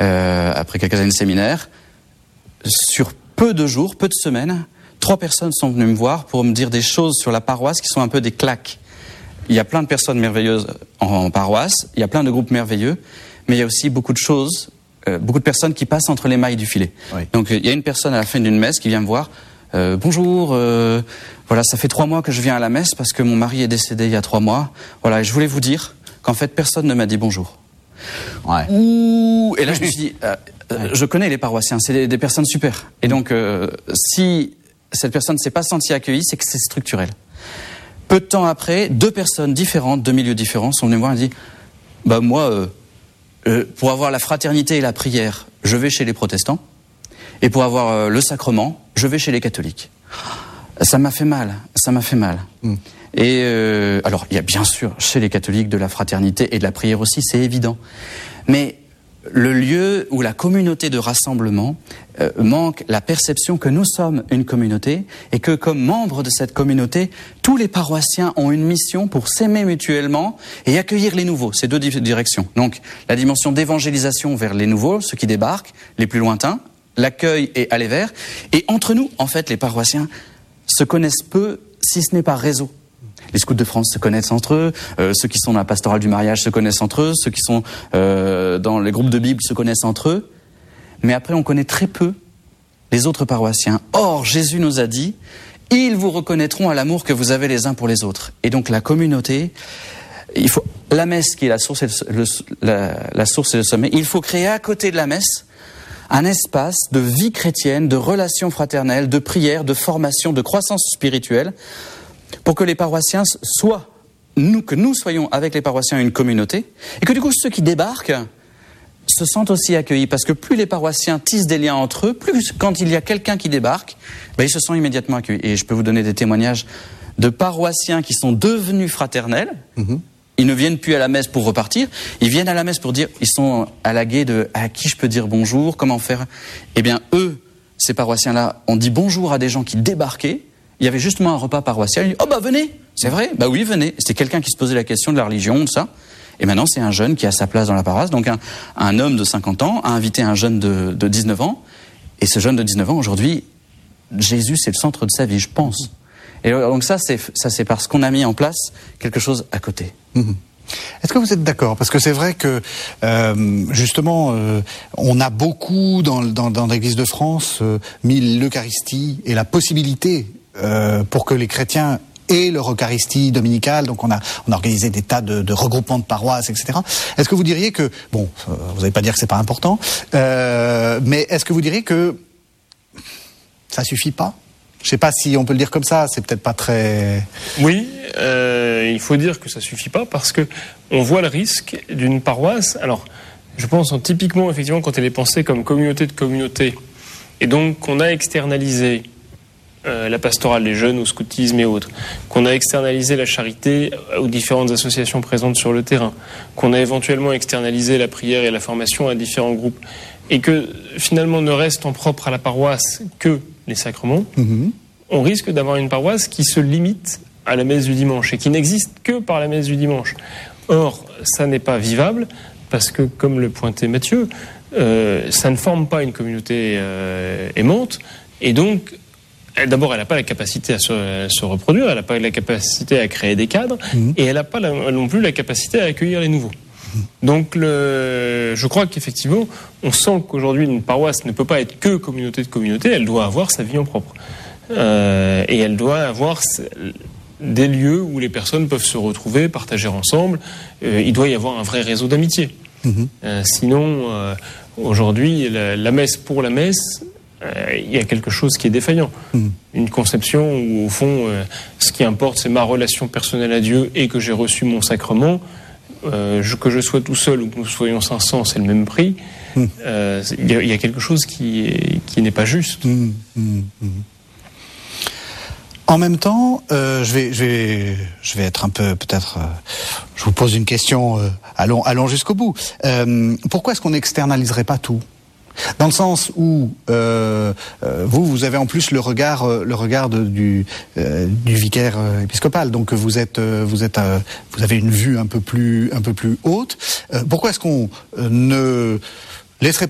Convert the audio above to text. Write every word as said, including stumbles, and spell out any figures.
euh, après quelques années de séminaire. Sur peu de jours, peu de semaines, trois personnes sont venues me voir pour me dire des choses sur la paroisse qui sont un peu des claques. Il y a plein de personnes merveilleuses en, en paroisse, il y a plein de groupes merveilleux, mais il y a aussi beaucoup de choses, euh, beaucoup de personnes qui passent entre les mailles du filet. Oui. Donc il y a une personne à la fin d'une messe qui vient me voir, euh, bonjour, euh, voilà, ça fait trois mois que je viens à la messe parce que mon mari est décédé il y a trois mois. Voilà, et je voulais vous dire qu'en fait personne ne m'a dit bonjour. Ouais. Ouh, et là je me suis dit, euh, euh, je connais les paroissiens, c'est des, des personnes super. Et donc euh, si cette personne ne s'est pas sentie accueillie, c'est que c'est structurel. Peu de temps après, deux personnes différentes, deux milieux différents, sont venues me voir et dit, bah moi, euh, euh, pour avoir la fraternité et la prière, je vais chez les protestants, et pour avoir euh, le sacrement, je vais chez les catholiques. Ça m'a fait mal, ça m'a fait mal. Mm. Et euh, alors, il y a bien sûr chez les catholiques de la fraternité et de la prière aussi, c'est évident. Mais le lieu où la communauté de rassemblement euh, manque la perception que nous sommes une communauté et que comme membres de cette communauté, tous les paroissiens ont une mission pour s'aimer mutuellement et accueillir les nouveaux. C'est deux di- directions. Donc la dimension d'évangélisation vers les nouveaux, ceux qui débarquent, les plus lointains, l'accueil et aller vers. Et entre nous, en fait, les paroissiens se connaissent peu, si ce n'est par réseau. Les scouts de France se connaissent entre eux, euh, ceux qui sont dans la pastorale du mariage se connaissent entre eux, ceux qui sont euh, dans les groupes de Bible se connaissent entre eux. Mais après, on connaît très peu les autres paroissiens. Or, Jésus nous a dit, ils vous reconnaîtront à l'amour que vous avez les uns pour les autres. Et donc, la communauté, il faut la messe qui est la source et le, le, la, la source et le sommet. Il faut créer à côté de la messe un espace de vie chrétienne, de relations fraternelles, de prière, de formation, de croissance spirituelle, pour que les paroissiens soient, nous, que nous soyons avec les paroissiens une communauté, et que du coup ceux qui débarquent se sentent aussi accueillis, parce que plus les paroissiens tissent des liens entre eux, plus quand il y a quelqu'un qui débarque, ben, ils se sentent immédiatement accueillis. Et je peux vous donner des témoignages de paroissiens qui sont devenus fraternels. Mmh. Ils ne viennent plus à la messe pour repartir, ils viennent à la messe pour dire, ils sont à la guet de à qui je peux dire bonjour, comment faire. Eh bien eux, ces paroissiens-là, ont dit bonjour à des gens qui débarquaient. Il y avait justement un repas paroissial, il dit, oh bah venez, c'est vrai, bah oui venez. C'était quelqu'un qui se posait la question de la religion, de ça. Et maintenant c'est un jeune qui a sa place dans la paroisse, donc un, un homme de cinquante ans a invité un jeune de, de dix-neuf ans, et ce jeune de dix-neuf ans aujourd'hui, Jésus c'est le centre de sa vie, je pense. Et donc ça c'est, ça c'est parce qu'on a mis en place quelque chose à côté. Mmh. Est-ce que vous êtes d'accord? Parce que c'est vrai que euh, justement, euh, on a beaucoup dans, dans, dans l'Église de France euh, mis l'Eucharistie et la possibilité euh, pour que les chrétiens aient leur Eucharistie dominicale. Donc on a, on a organisé des tas de, de regroupements de paroisses, et cetera. Est-ce que vous diriez que, bon, euh, vous n'allez pas dire que c'est pas important, euh, mais est-ce que vous diriez que ça suffit pas? Je sais pas si on peut le dire comme ça, c'est peut-être pas très... Oui, euh, il faut dire que ça suffit pas parce que on voit le risque d'une paroisse. Alors, je pense en, typiquement, effectivement, quand elle est pensée comme communauté de communauté, et donc qu'on a externalisé euh, la pastorale des jeunes au scoutisme et autres, qu'on a externalisé la charité aux différentes associations présentes sur le terrain, qu'on a éventuellement externalisé la prière et la formation à différents groupes, et que finalement ne reste en propre à la paroisse que les sacrements, mmh. on risque d'avoir une paroisse qui se limite à la messe du dimanche et qui n'existe que par la messe du dimanche. Or, ça n'est pas vivable parce que, comme le pointait Mathieu, euh, ça ne forme pas une communauté euh, aimante et donc, elle, d'abord, elle n'a pas la capacité à se, à se reproduire, elle n'a pas la capacité à créer des cadres mmh. et elle n'a pas la, non plus la capacité à accueillir les nouveaux. Donc, le, je crois qu'effectivement, on sent qu'aujourd'hui, une paroisse ne peut pas être que communauté de communauté, elle doit avoir sa vie en propre. Euh, et elle doit avoir des lieux où les personnes peuvent se retrouver, partager ensemble. Euh, il doit y avoir un vrai réseau d'amitié. Mmh. Euh, sinon, euh, aujourd'hui, la, la messe pour la messe, euh, il y a quelque chose qui est défaillant. Mmh. Une conception où, au fond, euh, ce qui importe, c'est ma relation personnelle à Dieu et que j'ai reçu mon sacrement. Euh, je, que je sois tout seul ou que nous soyons cinq cents, c'est le même prix. Il mmh. euh, y, y a quelque chose qui, est, qui n'est pas juste. Mmh, mmh, mmh. En même temps, euh, je vais, je vais, je vais être un peu, peut-être, euh, je vous pose une question. Euh, allons, allons jusqu'au bout. Euh, pourquoi est-ce qu'on n'externaliserait pas tout ? Dans le sens où euh, euh, vous, vous avez en plus le regard, euh, le regard de, du, euh, du vicaire euh, épiscopal. Donc vous êtes, euh, vous êtes, euh, vous avez une vue un peu plus, un peu plus haute. Euh, pourquoi est-ce qu'on euh, ne laisserait